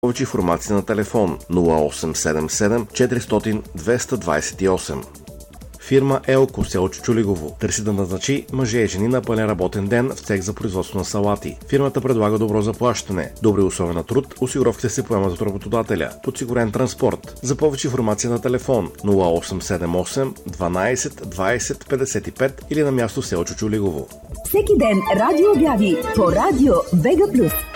Повече информация на телефон 0877 400 228. Фирма Елко, село Чучулигово, търси да назначи мъже и жени на пълен работен ден в цех за производство на салати. Фирмата предлага добро заплащане, добри условия на труд, осигуровките се поемат от работодателя, подсигурен транспорт. За повече информация на телефон 0878 12 20 55 или на място в село Чучулигово. Всеки ден радио обяви по радио Бега Плюс.